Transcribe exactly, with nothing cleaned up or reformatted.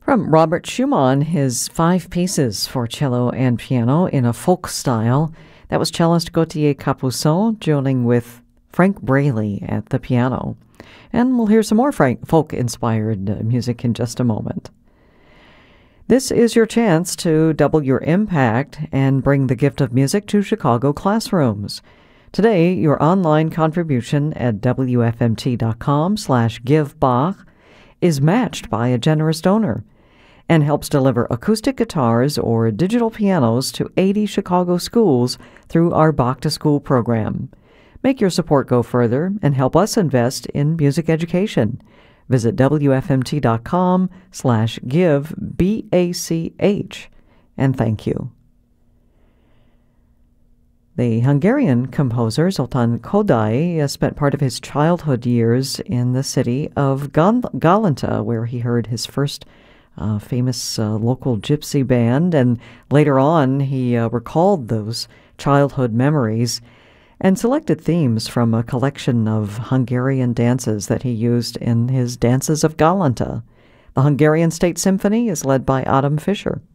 From Robert Schumann, his five pieces for cello and piano in a folk style. That was cellist Gauthier Capuçon dueling with Frank Braley at the piano. And we'll hear some more Frank folk-inspired music in just a moment. This is your chance to double your impact and bring the gift of music to Chicago classrooms. Today, your online contribution at W F M T dot com slash give Bach is matched by a generous donor and helps deliver acoustic guitars or digital pianos to eighty Chicago schools through our Bach to School program. Make your support go further and help us invest in music education. Visit W F M T dot com slash give B A C H and thank you. The Hungarian composer Zoltán Kodály spent part of his childhood years in the city of Gal- Galanta, where he heard his first uh, famous uh, local gypsy band, and later on he uh, recalled those childhood memories and selected themes from a collection of Hungarian dances that he used in his Dances of Galanta. The Hungarian State Symphony is led by Adam Fischer.